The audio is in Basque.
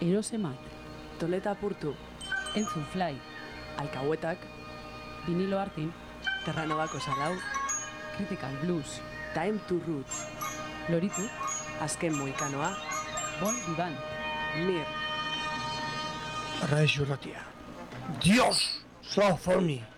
Erosemat, Toleta Apurtu, Entzun Fly, Alcahuetak, Vinilo Artin, Terranobako Salau, Critical Blues, Time to Roots, Loritu, Azken Moikanoa, Bon Vivant, Mir, Radio Ratia. Dios, Sofoni.